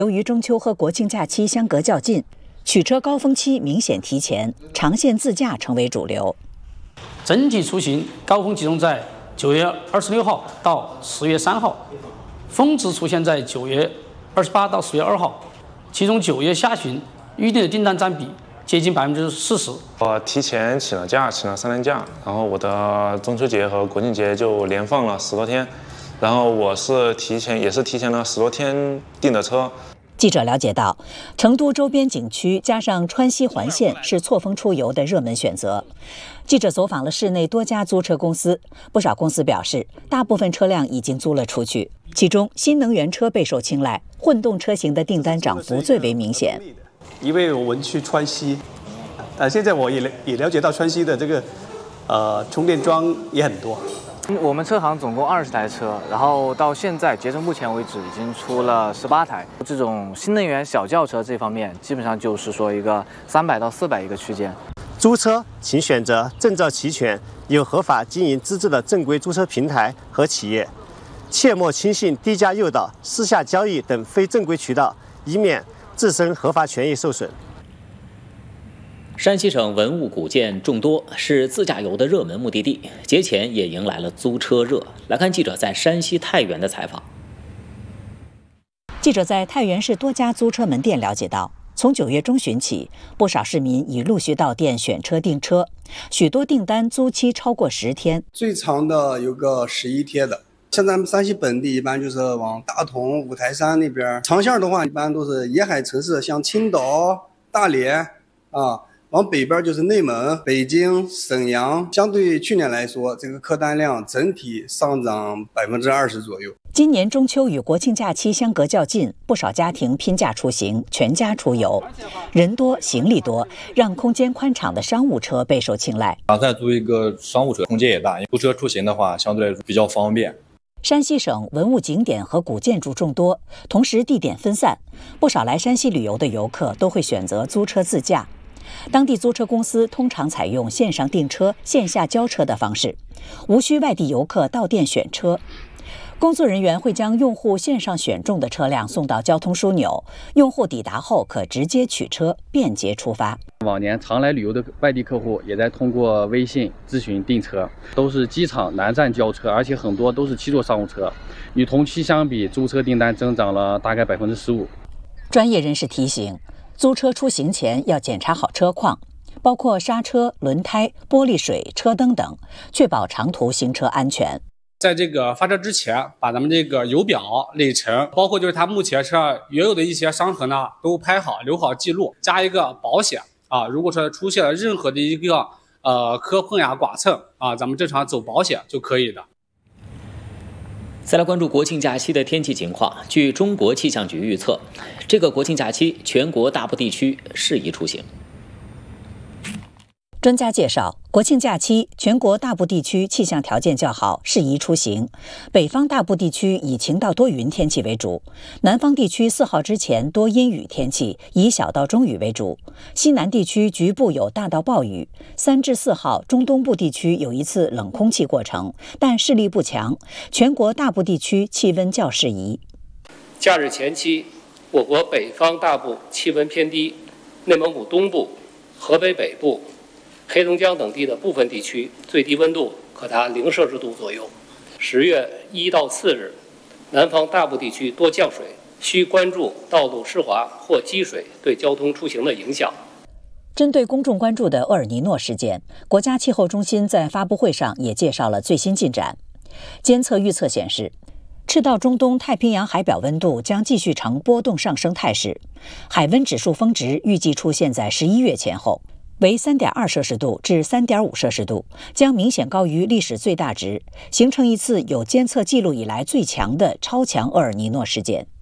由于中秋和国庆假期相隔较近，取车高峰期明显提前，长线自驾成为主流。 整体出行高峰集中在9月26号到10月3号，峰值出现在9月28到10月2号，其中9月下旬预定的订单占比接近40%。 我提前请了假，请了3天假，然后我的中秋节和国庆节就连放了10多天，然后我是提前了10多天订的车。 记者了解到，成都周边景区加上川西环线是错峰出游的热门选择。记者走访了市内多家租车公司，不少公司表示，大部分车辆已经租了出去，其中新能源车备受青睐，混动车型的订单涨幅最为明显。 因为我们去川西，现在我也了解到川西的这个充电桩也很多。 我们车行总共20台车，然后到现在截至目前为止已经出了18台。这种新能源小轿车这方面，基本上就是说一个300到400一个区间。 租车请选择证照齐全、有合法经营资质的正规租车平台和企业，切莫轻信低价诱导、私下交易等非正规渠道，以免自身合法权益受损。 山西省文物古建众多，是自驾游的热门目的地。节前也迎来了租车热。来看记者在山西太原的采访。 记者在太原市多家租车门店了解到，从9月中旬起，不少市民已陆续到店选车订车，许多订单租期超过10天， 最长的有个11天的。像咱们山西本地一般就是往大同、五台山那边，长线的话一般都是沿海城市，像青岛、大连往北边就是内蒙、北京、沈阳，相对去年来说，这个客单量整体上涨20%左右。 今年中秋与国庆假期相隔较近，不少家庭拼假出行，全家出游，人多行李多，让空间宽敞的商务车备受青睐。 打算租一个商务车，空间也大，租车出行的话相对来说比较方便。 山西省文物景点和古建筑众多，同时地点分散，不少来山西旅游的游客都会选择租车自驾。当地租车公司通常采用线上订车、线下交车的方式，无需外地游客到店选车。工作人员会将用户线上选中的车辆送到交通枢纽，用户抵达后可直接取车，便捷出发。 往年常来旅游的外地客户也在通过微信咨询订车，都是机场南站交车，而且很多都是7座商务车，与同期相比，租车订单增长了大概15%。 专业人士提醒，租车出行前要检查好车况，包括刹车、轮胎、玻璃水、车灯等，确保长途行车安全。 在这个发车之前，把咱们这个油表、里程，包括就是它目前车上原有的一些伤痕呢，都拍好，留好记录，加一个保险如果说出现了任何的一个磕碰呀、剐蹭咱们正常走保险就可以的。 再来关注国庆假期的天气情况。据中国气象局预测，这个国庆假期全国大部地区适宜出行。 专家介绍，国庆假期全国大部地区气象条件较好，适宜出行。北方大部地区以晴到多云天气为主，南方地区4号之前多阴雨天气，以小到中雨为主。西南地区局部有大到暴雨。3至4号中东部地区有一次冷空气过程，但势力不强。全国大部地区气温较适宜。 假日前期，我国北方大部气温偏低，内蒙古东部、河北北部、黑龙江等地的部分地区最低温度可达0摄氏度左右。10月1到4日，南方大部地区多降水，需关注道路湿滑或积水对交通出行的影响。 针对公众关注的厄尔尼诺事件，国家气候中心在发布会上也介绍了最新进展。监测预测显示，赤道中东太平洋海表温度将继续呈波动上升态势，海温指数峰值预计出现在11月前后，为3.2摄氏度至3.5摄氏度，将明显高于历史最大值，形成一次有监测记录以来最强的超强厄尔尼诺事件。